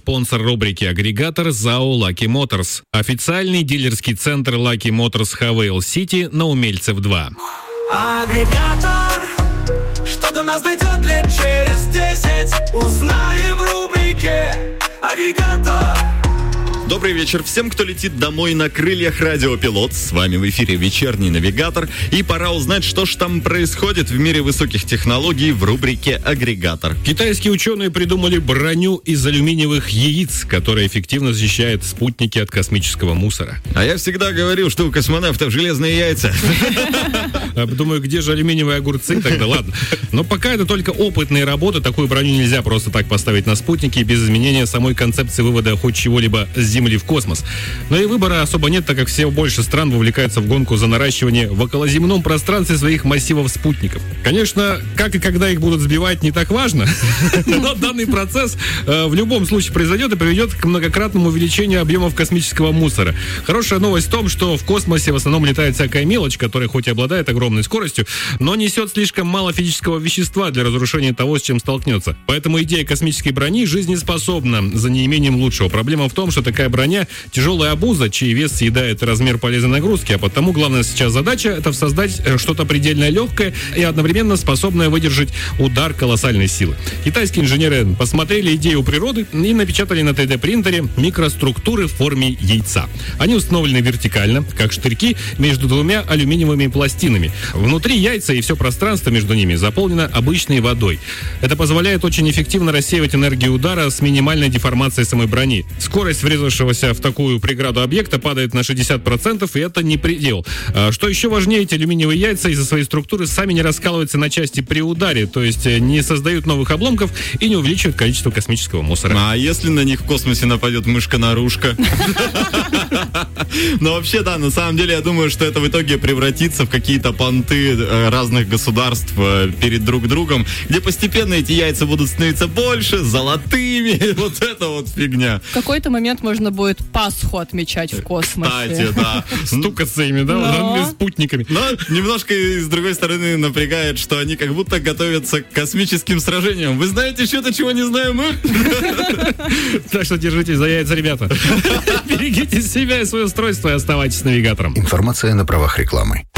спонсор рубрики «Агрегатор» ЗАО «Lucky Motors». Официальный дилерский центр Lucky Motors Хавейл Сити на Умельцев 2. Агрегатор, что до нас дойдет лет через 10, узнаем в рубрике «Агрегатор». Добрый вечер всем, кто летит домой на крыльях радиопилот. С вами в эфире вечерний навигатор. И пора узнать, что ж там происходит в мире высоких технологий в рубрике «Агрегатор». Китайские ученые придумали броню из алюминиевых яиц, которая эффективно защищает спутники от космического мусора. А я всегда говорил, что у космонавтов железные яйца. Думаю, где же алюминиевые огурцы? Тогда ладно. Но пока это только опытные работы. Такую броню нельзя просто так поставить на спутники без изменения самой концепции вывода хоть чего-либо с Земли в космос. Но и выбора особо нет, так как все больше стран вовлекаются в гонку за наращивание в околоземном пространстве своих массивов спутников. Конечно, как и когда их будут сбивать, не так важно, но данный процесс в любом случае произойдет и приведет к многократному увеличению объемов космического мусора. Хорошая новость в том, что в космосе в основном летает всякая мелочь, которая хоть и обладает огромной скоростью, но несет слишком мало физического вещества для разрушения того, с чем столкнется. Поэтому идея космической брони жизнеспособна за неимением лучшего. Проблема в том, что такая броня – тяжелая обуза, чей вес съедает размер полезной нагрузки, а потому главная сейчас задача – это создать что-то предельно легкое и одновременно способное выдержать удар колоссальной силы. Китайские инженеры посмотрели идею природы и напечатали на 3D-принтере микроструктуры в форме яйца. Они установлены вертикально, как штырьки, между двумя алюминиевыми пластинами. Внутри яйца и все пространство между ними заполнено обычной водой. Это позволяет очень эффективно рассеивать энергию удара с минимальной деформацией самой брони. Скорость врезавшегося в такую преграду объекта падает на 60%, и это не предел. Что еще важнее, эти алюминиевые яйца из-за своей структуры сами не раскалываются на части при ударе, то есть не создают новых обломков и не увеличивают количество космического мусора. А если на них в космосе нападет мышка-нарушка? Но вообще, да, на самом деле, я думаю, что это в итоге превратится в какие-то понты разных государств перед друг другом, где постепенно эти яйца будут становиться больше, золотыми, вот это вот фигня. В какой-то момент можно будет Пасху отмечать в космосе. Кстати, да. Стукаться ими, да, спутниками. Но немножко, с другой стороны, напрягает, что они как будто готовятся к космическим сражениям. Вы знаете что-то, чего не знаем мы? Так что держитесь за яйца, ребята. Берегите себя и свое устройство и оставайтесь навигатором. Информация на правах рекламы.